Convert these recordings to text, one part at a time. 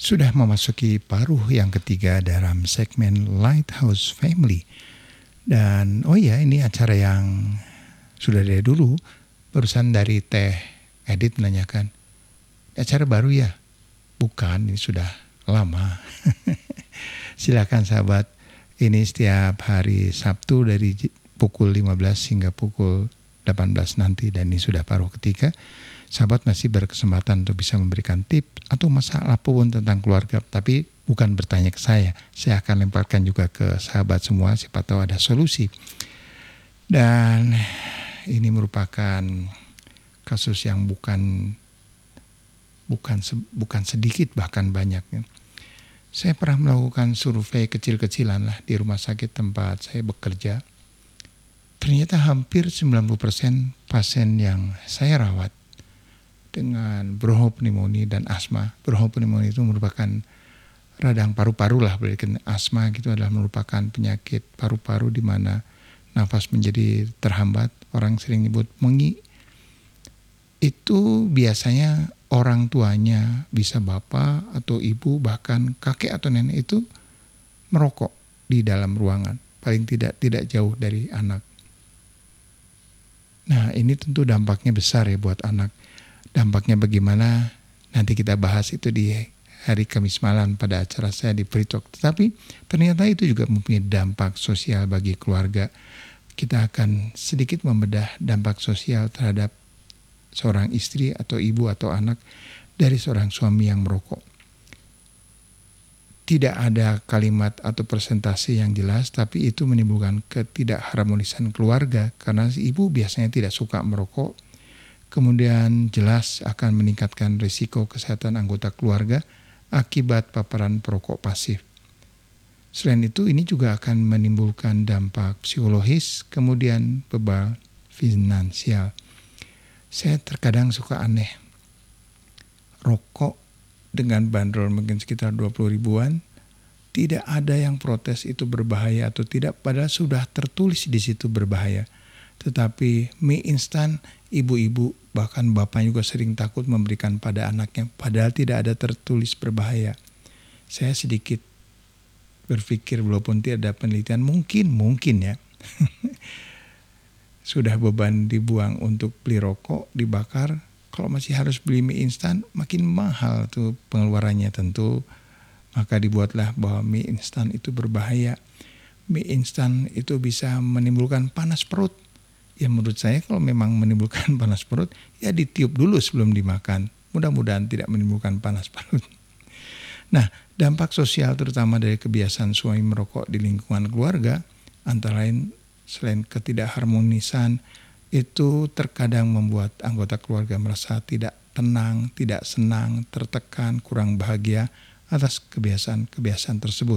Sudah memasuki paruh yang ketiga dalam segmen Lighthouse Family. Dan ini acara yang sudah dari dulu. Barusan dari Teh Edit menanyakan, acara baru ya? Bukan, ini sudah lama. Silakan sahabat, ini setiap hari Sabtu dari pukul 15 hingga pukul 18 nanti, dan ini sudah paruh ketiga. Sahabat masih berkesempatan untuk bisa memberikan tips atau masalah apapun tentang keluarga, tapi bukan bertanya ke saya akan lemparkan juga ke sahabat semua, siapa tahu ada solusi. Dan ini merupakan kasus yang bukan sedikit, bahkan banyak. Saya pernah melakukan survei kecil-kecilan lah di rumah sakit tempat saya bekerja. Ternyata hampir 90% pasien yang saya rawat dengan bronchopneumonia dan asma. Bronchopneumonia itu merupakan radang paru-paru lah, berarti asma gitu adalah merupakan penyakit paru-paru di mana nafas menjadi terhambat, orang sering nyebut mengi. Itu biasanya orang tuanya, bisa bapak atau ibu, bahkan kakek atau nenek itu merokok di dalam ruangan, paling tidak jauh dari anak. Nah, ini tentu dampaknya besar ya buat anak. Dampaknya bagaimana? Nanti kita bahas itu di hari Kamis malam pada acara saya di Free Talk. Tetapi ternyata itu juga mempunyai dampak sosial bagi keluarga. Kita akan sedikit membedah dampak sosial terhadap seorang istri atau ibu atau anak dari seorang suami yang merokok. Tidak ada kalimat atau persentase yang jelas, tapi itu menimbulkan ketidakharmonisan keluarga karena si ibu biasanya tidak suka merokok. Kemudian jelas akan meningkatkan risiko kesehatan anggota keluarga akibat paparan perokok pasif. Selain itu, ini juga akan menimbulkan dampak psikologis, kemudian beban finansial. Saya terkadang suka aneh. Rokok dengan bandrol mungkin sekitar 20 ribuan, tidak ada yang protes itu berbahaya atau tidak, padahal sudah tertulis di situ berbahaya. Tetapi mie instan, ibu-ibu bahkan bapak juga sering takut memberikan pada anaknya, padahal tidak ada tertulis berbahaya. Saya sedikit berpikir walaupun tidak ada penelitian, mungkin ya. Sudah beban dibuang untuk beli rokok, dibakar. Kalau masih harus beli mie instan, makin mahal tuh pengeluarannya tentu. Maka dibuatlah bahwa mie instan itu berbahaya. Mie instan itu bisa menimbulkan panas perut. Ya menurut saya kalau memang menimbulkan panas perut, ya ditiup dulu sebelum dimakan. Mudah-mudahan tidak menimbulkan panas perut. Nah, dampak sosial terutama dari kebiasaan suami merokok di lingkungan keluarga, antara lain selain ketidakharmonisan, itu terkadang membuat anggota keluarga merasa tidak tenang, tidak senang, tertekan, kurang bahagia atas kebiasaan-kebiasaan tersebut.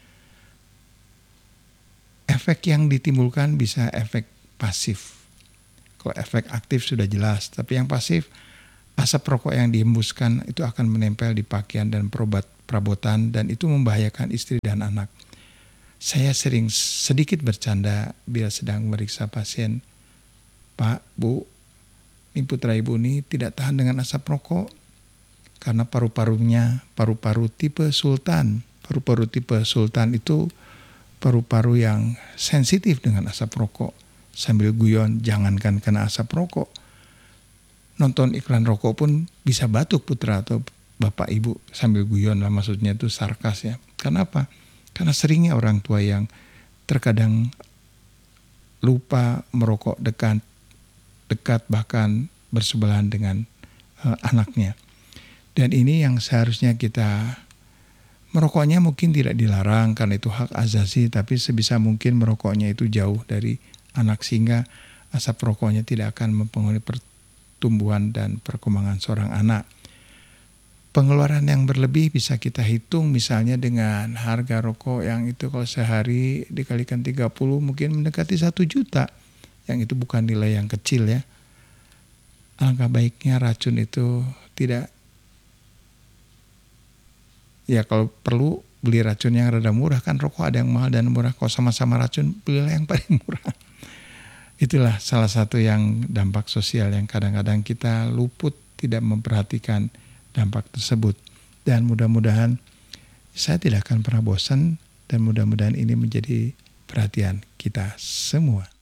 Efek yang ditimbulkan bisa efek pasif. Kalau efek aktif sudah jelas, tapi yang pasif, asap rokok yang dihembuskan itu akan menempel di pakaian dan perabotan, dan itu membahayakan istri dan anak. Saya sering sedikit bercanda bila sedang meriksa pasien. Pak, Bu, ini putra ibu ini tidak tahan dengan asap rokok karena paru-parunya paru-paru tipe sultan. Paru-paru tipe sultan itu paru-paru yang sensitif dengan asap rokok. Sambil guyon, jangankan kena asap rokok, nonton iklan rokok pun bisa batuk putra atau bapak ibu sambil guyon lah, maksudnya itu sarkas ya. Kenapa? Karena seringnya orang tua yang terkadang lupa merokok dekat bahkan bersebelahan dengan anaknya. Dan ini yang seharusnya kita merokoknya mungkin tidak dilarang karena itu hak asasi, tapi sebisa mungkin merokoknya itu jauh dari anak sehingga asap rokoknya tidak akan mempengaruhi pertumbuhan dan perkembangan seorang anak. Pengeluaran yang berlebih bisa kita hitung misalnya dengan harga rokok yang itu kalau sehari dikalikan 30 mungkin mendekati 1 juta. Yang itu bukan nilai yang kecil ya. Alangkah baiknya racun itu tidak, ya kalau perlu beli racun yang rada murah, kan rokok ada yang mahal dan murah. Kalau sama-sama racun, belilah yang paling murah. Itulah salah satu yang dampak sosial yang kadang-kadang kita luput tidak memperhatikan dampak tersebut. Dan mudah-mudahan saya tidak akan pernah bosan dan mudah-mudahan ini menjadi perhatian kita semua.